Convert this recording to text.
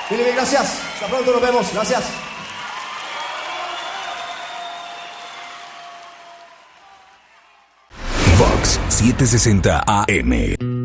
Mil gracias. Hasta pronto, nos vemos. Gracias. Vox 760 AM.